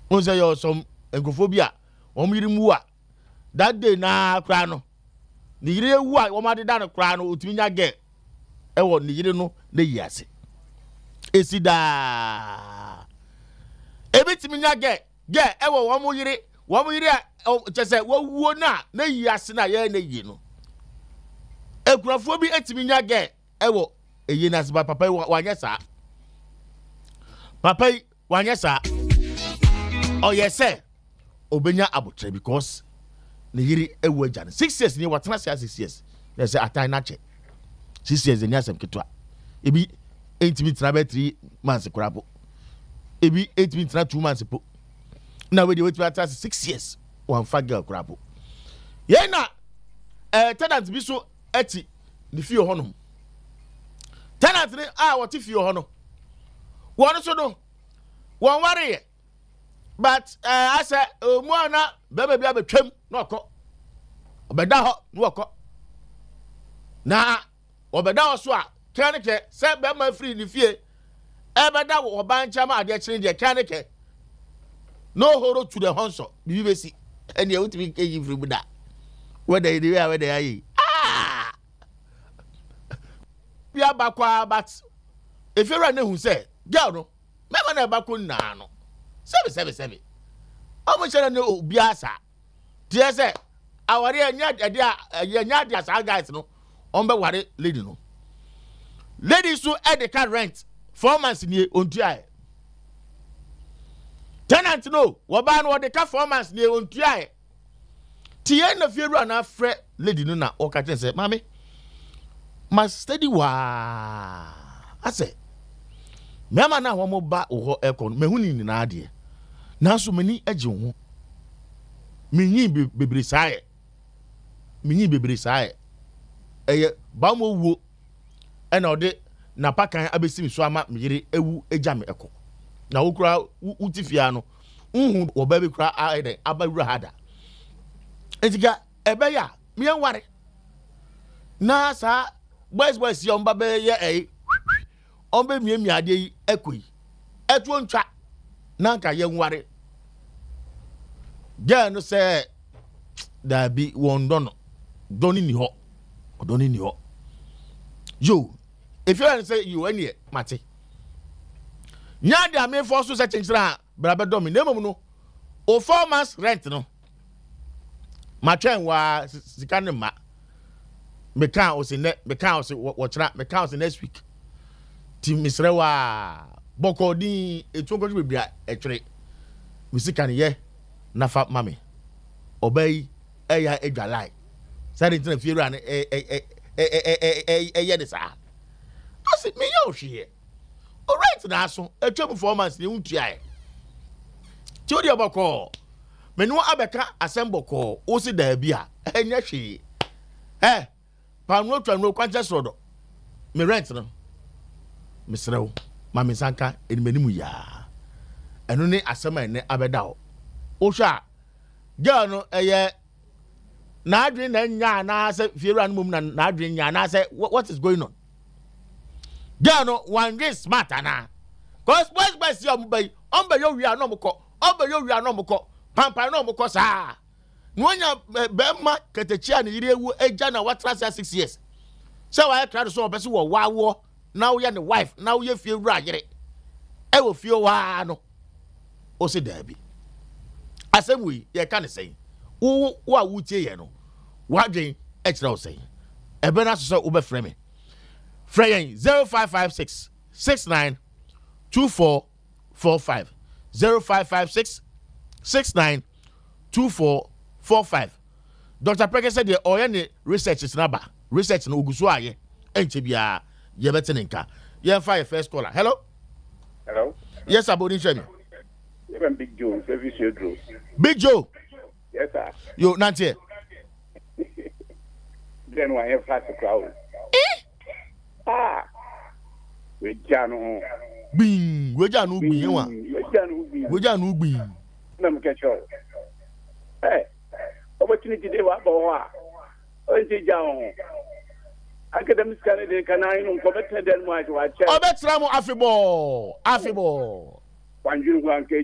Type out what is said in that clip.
On say you some enkophobia yiri mu a that day na kra no ni yiri ewu a wo de da no kra no otumi nya ge e wo ni yiri no na yiase esida ebitimi nya ge e wo mo yiri chese wo wuo na yiase na ye na yi no ekurafo bi etimi nya ge e wo eyi na sba papa wanye sa papa wanye sa oh yes sir obenya abutre because ne yiri ewu agya 6 years ni watena 6 years na say atai na che 6 years ni asem ketwa ebi 8 minutes na be 3 months kurabo ebi 8 minutes na 2 months po na we dey wait for 6 years one fa girl kurabo ye na tenant bi so eti the fee honom tenant ni what fee hono won so do won ware but I say mo na bebe bia betwam na okọ obeda ho na okọ na obeda ho so a kanike se be ma free ni fie ebeda wo bancha ma ade kire de kanike no horo to the honso bibi besi ene e wutimi keji free buda whether you dey whether ayi bia bakwa but if you run who say girl no me na bakwa na no 777 omo chere ne obiasa tie se aware anya ade asa guys no on be ware lady no lady so edeka rent 4 months ni ontua tenant no wo ba no de ka 4 months ni ontua tie na fieru ana frɛ lady no na o ka tell say mami ma steady wa ase mema na wo mo ba wo ekon mehuni ni na ade nanso mani agye ho minyi bebre sae eye ba mo wuo ena ode na pakan abesimi so ama meyire ewu egya me eko na wo kura utifia no unhu wo ba be kura aide abawura hada etiga ebe ya me ware na sa boys yo mba be ye ombe miemi ade yi ekoi etu ntwa na nka ye nware girl no say da bi won doni ni ho yo if you say you any mate nya de ame for so say chinchira bra be do me nemum no o 4 months rent no ma twen wa sika ne ma me kan o se wo chira me kan o se next week ti misre wa bokodin etunko ju bibia etwere misika ne ye nafa mami obey eya edwalai sare ntina fieru an ye de sa asi me yo hwe o right na so etwa performance ne untua e ti odi oboko me no abeka assemble ko o si da bia enya hwe panu twa no kwanta sodo me rent no misrew mami sanka enimanimu ya eno ne asema ne abeda o hwa girl no eye na adwen na nya na se fieru mum na adwen nya na se what is going on girl no one day smart na cause boys yo mbay ombe yo wi anomko pampa no mko sa nwonya bema ketechia ne yire ewu eja na watra 6 years se wa kra so obese wo wawo na wo ye ne wife na wo ye fieru ayere e wo fie wa no o se dabi asemwi ye ka ne sei wo awutie ye no wadwen e kira o sei ebe na so wo be frɛ me frɛ yen 0556 69 2445 0556 69 2445 Dr. Peke said the oyene research is naba research no oguso aye enche bia ye betene nka ye fa first caller. Hello yes abodi chemi even Big Joe service your draws Big Joe yes sir yo nantie then why have fast crowd we jano bin we jano bin wa we jano bin na mkecho opportunity dey wa bo wa o ti jao academic candidate can I no committed then much wa che obetra mo afebo wanjuru gwan ke